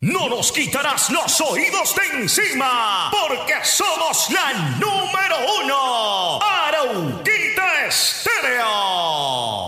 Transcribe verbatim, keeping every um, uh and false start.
No nos quitarás los oídos de encima, porque somos